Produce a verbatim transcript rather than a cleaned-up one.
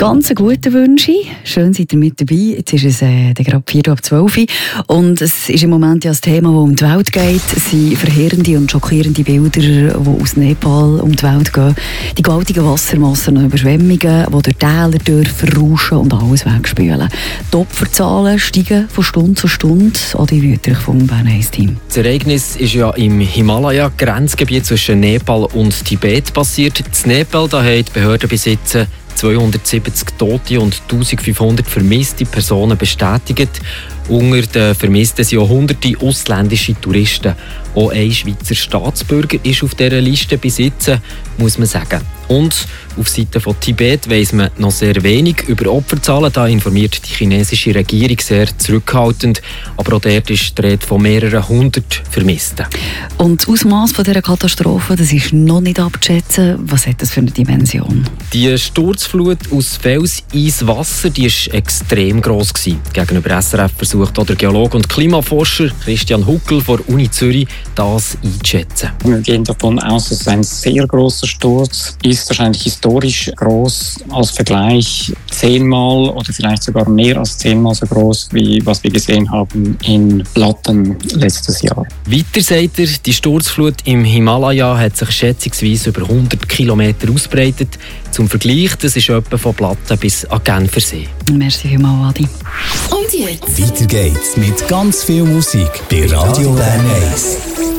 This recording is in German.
Ganz guten Wünsche. Schön, seid ihr mit dabei. Jetzt ist es äh, gerade vier ab zwölf und es ist im Moment ja das Thema, das um die Welt geht. Es sind verheerende und schockierende Bilder, die aus Nepal um die Welt gehen. Die gewaltigen Wassermassen und Überschwemmungen, die durch Täler durchverrauschen und alles wegspülen. Die Opferzahlen steigen von Stunde zu Stunde. Adi Wüterich vom Bern eins Team. Das Ereignis ist ja im Himalaya-Grenzgebiet zwischen Nepal und Tibet passiert. In Nepal da haben die Behörden bis jetzt zweihundertsiebzig Tote und eintausendfünfhundert vermisste Personen bestätigt. Unter den Vermissten sind auch hunderte ausländische Touristen. Auch ein Schweizer Staatsbürger ist auf dieser Liste bis jetzt, muss man sagen. Und auf Seite von Tibet weiss man noch sehr wenig über Opferzahlen. Da informiert die chinesische Regierung sehr zurückhaltend. Aber auch dort ist die Rede von mehreren hundert Vermissten. Und das Ausmaß dieser Katastrophe, das ist noch nicht abzuschätzen. Was hat das für eine Dimension? Die Sturzflut aus Fels, Eis, Wasser, die war extrem gross gewesen. Gegenüber S R F versucht auch der Geologe und Klimaforscher Christian Huckel von der Uni Zürich das einzuschätzen. Wir gehen davon aus, dass es ein sehr grosser Sturz ist, wahrscheinlich historisch gross als Vergleich zehnmal oder vielleicht sogar mehr als zehnmal so gross, wie was wir gesehen haben in Platten letztes Jahr. Weiter sagt er, die Sturzflut im Himalaya hat sich schätzungsweise über hundert Kilometer ausbreitet. Zum Vergleich, das ist etwa von Platten bis an Genfersee. Merci vielmals, Adi. Und jetzt? Weiter geht's mit ganz viel Musik bei Radio Bern eins.